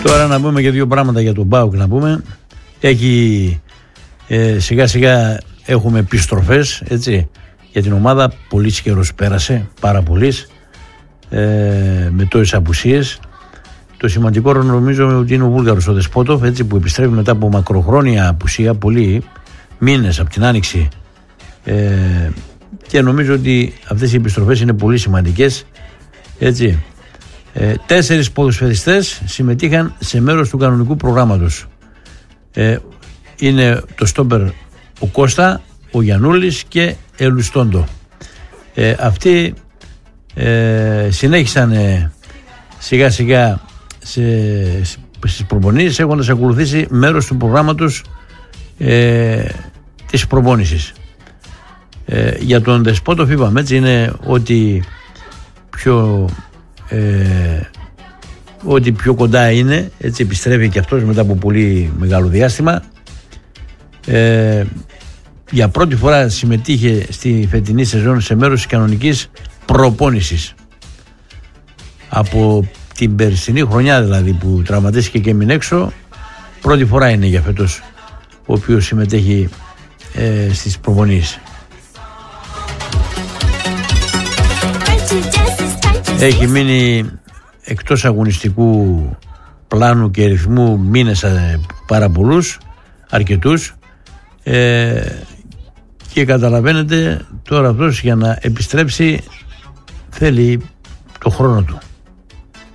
Τώρα να πούμε και δύο πράγματα για τον ΠΑΟΚ να πούμε. Σιγά σιγά έχουμε επιστροφές, έτσι, για την ομάδα. Πολύ καιρός πέρασε, πάρα πολύς, με τόσες απουσίες. Το σημαντικό νομίζω ότι είναι ο Βούλγαρος ο Δεσπότοφ, έτσι, που επιστρέφει μετά από μακροχρόνια απουσία, πολλοί μήνες από την Άνοιξη, και νομίζω ότι αυτές οι επιστροφές είναι πολύ σημαντικές, έτσι. 4 ποδοσφαιριστές συμμετείχαν σε μέρος του κανονικού προγράμματος. Είναι το στόπερ ο Κώστα, ο Γιαννούλης και Ελουστόντο. Αυτοί συνέχισαν σιγά σιγά στις προπονήσεις, έχοντας ακολουθήσει μέρος του προγράμματος της προπόνησης. Για τον Δεσπότοφ είπαμε, έτσι, είναι ότι πιο κοντά είναι, έτσι, επιστρέφει και αυτός μετά από πολύ μεγάλο διάστημα. Για πρώτη φορά συμμετείχε στη φετινή σεζόν σε μέρος της κανονικής προπόνησης από την περσινή χρονιά, δηλαδή, που τραυματίστηκε και έμεινε έξω. Πρώτη φορά είναι για φέτος ο οποίος συμμετέχει στις προπονήσεις. Έχει μείνει εκτός αγωνιστικού πλάνου και ρυθμού μήνες πάρα πολλούς, αρκετούς, και καταλαβαίνετε τώρα αυτός για να επιστρέψει θέλει το χρόνο του.